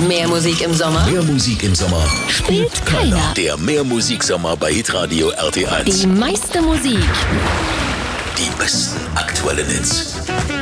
Mehr Musik im Sommer Mehr Musik im Sommer spielt keiner. Der Mehrmusiksommer bei Hitradio RT1. Die meiste Musik. Die besten aktuellen Hits.